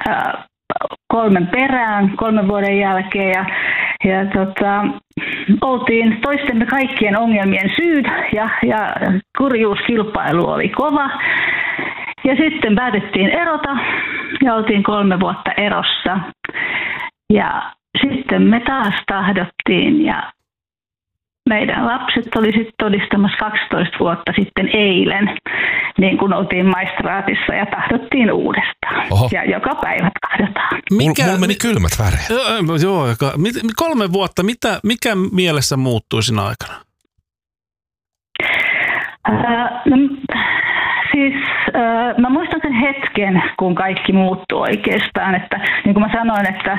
3 perään 3 vuoden jälkeen ja oltiin toistemme kaikkien ongelmien syyt ja kurjuuskilpailu oli kova. Ja sitten päätettiin erota ja oltiin 3 vuotta erossa. Ja sitten me taas tahdottiin ja meidän lapset oli sitten todistamassa 12 vuotta sitten eilen, niin kuin oltiin maistraatissa ja tahdottiin uudestaan. Oho. Ja joka päivä tahdotaan. Mulla meni kylmät väreet. Joo, 3 vuotta. Mikä mielessä muuttui siinä aikana? Mä muistan sen hetken, kun kaikki muuttui oikeastaan. Että, niin kuin mä sanoin, että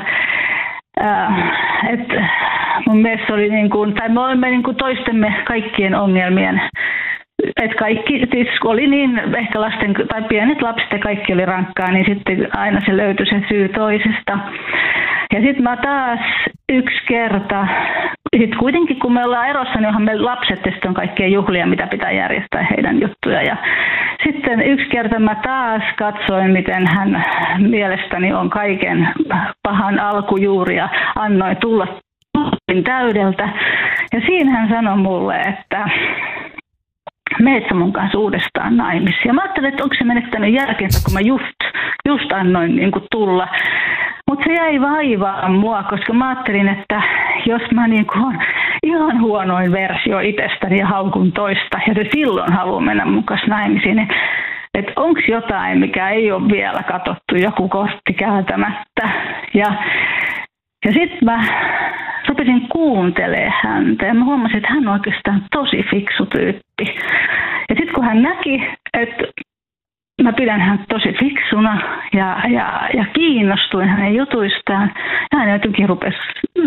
mun mielestä oli niin kuin, tai me olimme niin kuin toistemme kaikkien ongelmien, että kaikki siis oli niin, ehkä lasten tai pienet lapset ja kaikki oli rankkaa, niin sitten aina se löytyi se syy toisesta. Ja sitten mä taas yksi kerta, sitten kuitenkin kun me ollaan erossa, niin onhan me lapset ja sitten on kaikkia juhlia, mitä pitää järjestää heidän juttuja. Ja sitten yksi kerta mä taas katsoin, miten hän mielestäni on kaiken pahan alkujuuri ja annoi tulla täydeltä. Ja siinä hän sanoi mulle, että meet sä mun kanssa uudestaan naimisiin. Ja mä ajattelin, että onko se menettänyt jälkeensä, kun mä just annoin niin kuin tulla. Mutta se jäi vaivaan mua, koska mä ajattelin, että jos mä niin kuin on ihan huonoin versio itsestäni ja haukun toista, ja se silloin haluaa mennä mun kanssa naimisiin, niin että onko jotain, mikä ei ole vielä katsottu, joku kortti kääntämättä. Ja sitten mä rupesin kuuntelemaan häntä ja mä huomasin, että hän on oikeastaan tosi fiksu tyyppi. Ja sitten kun hän näki, että mä pidän häntä tosi fiksuna ja kiinnostuin hänen jutuistaan, ja hän jotenkin rupesi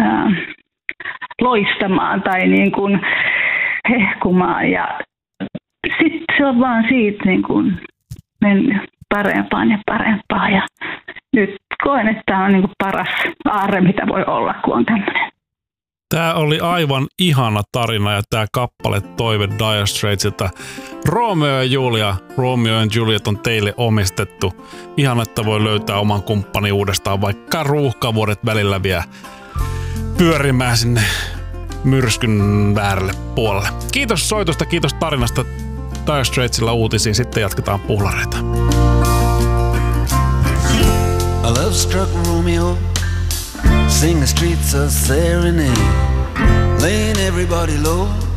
loistamaan tai niin kuin hehkumaan. Ja sitten se on vaan siitä niin kuin mennyt parempaan ja parempaan. Ja nyt koen, että tämä on niin kuin paras aarre, mitä voi olla, kun on tämmöinen. Tämä oli aivan ihana tarina ja tämä kappale toive Dire Straitsilta. Romeo ja Julia, Romeo and Juliet on teille omistettu. Ihana, että voi löytää oman kumppani uudestaan, vaikka ruuhkavuodet välillä vie pyörimään sinne myrskyn väärälle puolelle. Kiitos soitosta, kiitos tarinasta. Dire Straitsilla uutisiin, sitten jatketaan puhlareita. A love struck Romeo, sing the streets a serenade, laying everybody low.